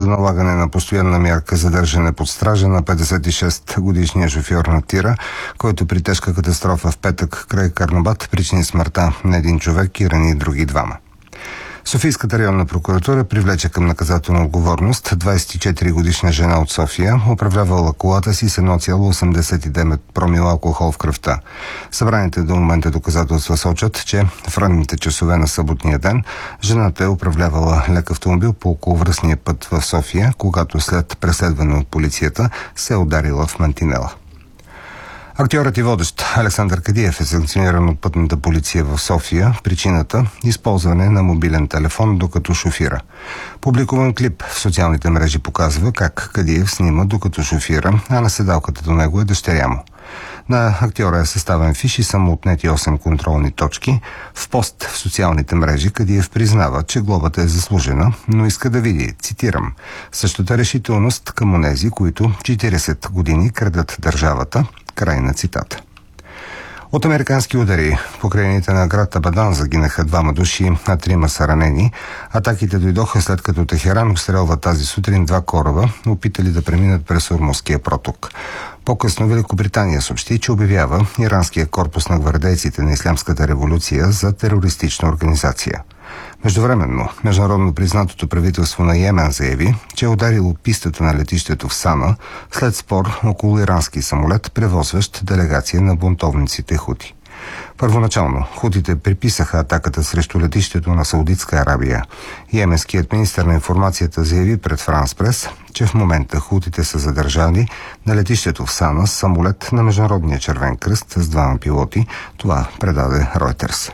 налагане на постоянна мярка задържане под стража на 56-годишния шофьор на тира, който при тежка катастрофа в петък край Карнобат причини смъртта на един човек и рани други двама. Софийската районна прокуратура привлече към наказателна отговорност 24-годишна жена от София, управлявала колата си с 1,89 промила алкохол в кръвта. Събраните до момента доказателства сочат, че в ранните часове на съботния ден жената е управлявала лек автомобил по околовръстния път в София, когато след преследване от полицията се е ударила в мантинела. Актьорът и водещ Александър Кадиев е санкциониран от пътната полиция в София. Причината – използване на мобилен телефон докато шофира. Публикуван клип в социалните мрежи показва как Кадиев снима докато шофира, а на седалката до него е дъщеря му. На актьора е съставен фиш и са му отнети 8 контролни точки. В пост в социалните мрежи Кадиев признава, че глобата е заслужена, но иска да види, цитирам, същата решителност към онези, които 40 години крадат държавата. Край на цитата. От американски удари в покрайнините на град Абадан загинаха 2 души, а 3 са ранени. Атаките дойдоха след като Техеран обстрелва тази сутрин 2 кораба, опитали да преминат през Ормузския проток. По-късно Великобритания съобщи, че обявява иранския корпус на гвардейците на Ислямската революция за терористична организация. Междувременно, международно признатото правителство на Йемен заяви, че е ударило пистата на летището в Сана след спор около ирански самолет, превозващ делегация на бунтовниците хути. Първоначално хутите приписаха атаката срещу летището на Саудитска Арабия. Йеменският министър на информацията заяви пред Франс Прес, че в момента хутите са задържани на летището в Сана с самолет на Международния червен кръст с 2 пилоти. Това предаде Ройтерс.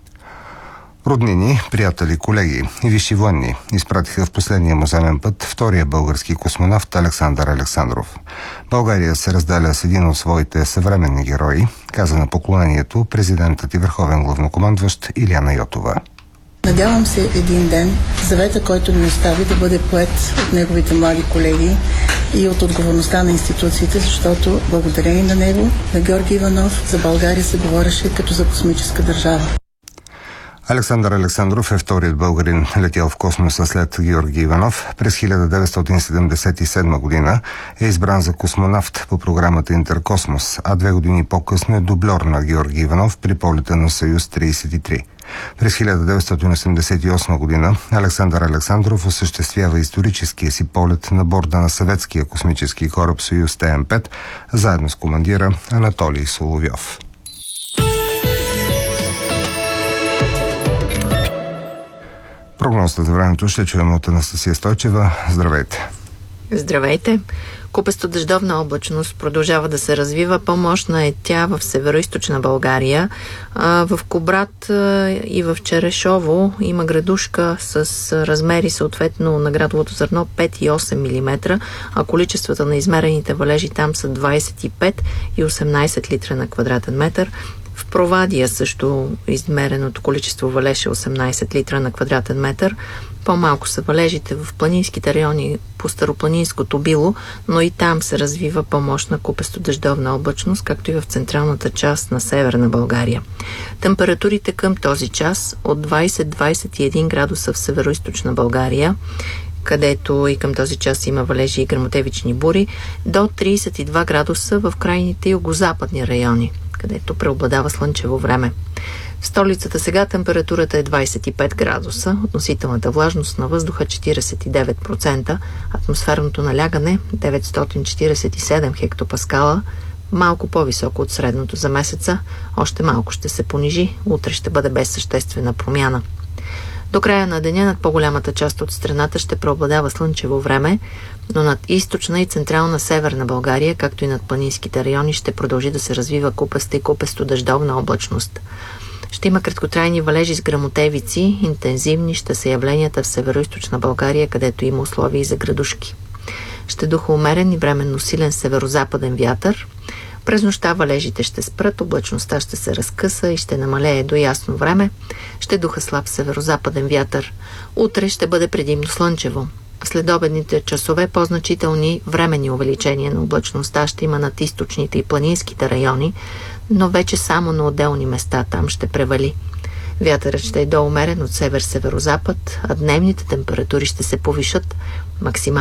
Роднини, приятели, колеги и висши военни изпратиха в последния му земен път втория български космонавт Александър Александров. България се разделя с един от своите съвременни герои, каза на поклонението президентът и върховен главнокомандващ Илияна Йотова. Надявам се един ден завета, който ни остави, да бъде поет от неговите млади колеги и от отговорността на институциите, защото благодарение на него, на Георги Иванов, за България се говореше като за космическа държава. Александър Александров е вторият българин, летял в космоса след Георги Иванов. През 1977 година е избран за космонавт по програмата Интеркосмос, а 2 години по-късно е дубльор на Георги Иванов при полета на Съюз-33. През 1988 година Александър Александров осъществява историческия си полет на борда на съветския космически кораб Съюз-ТМ-5, заедно с командира Анатолий Соловьов. Прогнозата за времето ще чуем от Анастасия Стойчева. Здравейте! Здравейте! Купесто дъждовна облачност продължава да се развива. По-мощна е тя в североизточна България. В Кубрат и в Черешово има градушка с размери съответно на градовото зърно 5 и 8 мм, а количествата на измерените валежи там са 25 и 18 литра на квадратен метър. В Провадия също измереното количество валеж е 18 литра на квадратен метър. По-малко са валежите в планинските райони по Старопланинското Било, но и там се развива по-мощна купесто-дъждовна облачност, както и в централната част на Северна България. Температурите към този час от 20-21 градуса в североизточна България, където и към този час има валежи и гръмотевични бури, до 32 градуса в крайните югозападни райони, където преобладава слънчево време. В столицата сега температурата е 25 градуса, относителната влажност на въздуха 49%, атмосферното налягане 947 хектопаскала, малко по-високо от средното за месеца, още малко ще се понижи, утре ще бъде без съществена промяна. До края на деня над по-голямата част от страната ще преобладава слънчево време, но над източна и централна Северна България, както и над планинските райони, ще продължи да се развива купеста и купесто-дъждовна облачност. Ще има краткотрайни валежи с гръмотевици, интензивни ще са явленията в североизточна България, където има условия и за градушки. Ще духа умерен и временно силен северозападен вятър. През нощта валежите ще спрат, облачността ще се разкъса и ще намалее до ясно време. Ще духа слаб северозападен вятър. Утре ще бъде предимно слънчево. Следобедните часове по-значителни временни увеличения на облачността ще има над източните и планинските райони, но вече само на отделни места там ще превали. Вятърът ще е доумерен от север-северозапад, а дневните температури ще се повишат максимално